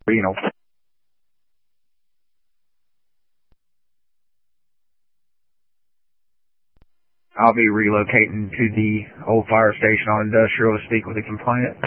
Reno. I'll be relocating to the old fire station on Industrial to speak with the complainant.